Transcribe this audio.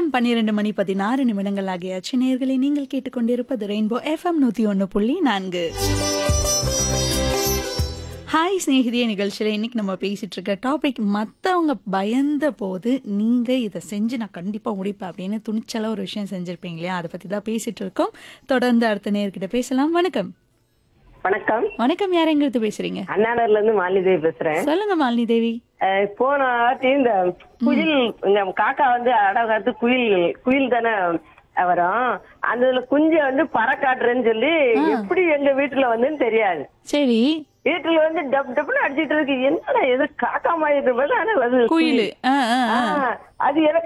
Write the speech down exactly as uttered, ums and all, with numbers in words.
நேரம் பன்னிரண்டு மணி பதினாறு நிமிடங்கள் ஆகியாச்சு. நேயர்களே, நீங்கள் கேட்டுக்கொண்டிருப்பது ரெயின்போ எஃப்எம் நூத்தி ஒன்று புள்ளி நான்கு. ஹாய் ஸ்நேகிதிய நிகழ்ச்சியில் இன்னைக்கு நம்ம பேசிட்டு இருக்க டாபிக், மற்றவங்க பயந்த போது நீங்க இதை செஞ்சு நான் கண்டிப்பா முடிப்பேன் அப்படின்னு துணிச்சலா ஒரு விஷயம் செஞ்சிருப்பீங்க இல்லையா? அதை பத்தி தான் பேசிட்டு இருக்கோம். தொடர்ந்து அடுத்த நேர்கிட்ட பேசலாம். வணக்கம். வணக்கம். வணக்கம். யார் எங்கிருந்து பேசுறீங்க? அண்ணாநகர்ல இருந்து மாலினி தேவி பேசுறேன். சொல்லுங்க மாலினி தேவி. அஹ் போன வாட்டி இந்த குயில், இந்த காக்கா வந்து அடகாத்து குயில் குயில் தானே வரும். அந்த குஞ்ச வந்து பறக்காட்டுறேன்னு சொல்லி எப்படி எங்க வீட்டுல வந்துன்னு தெரியாது. சரி. வீட்டுல வந்து டப் டப்னு அடிச்சிட்டு இருக்கு. என்னடா எது காக்கா மாதிரி இருப்பது, ஆனா அது குயில். அது எனக்கு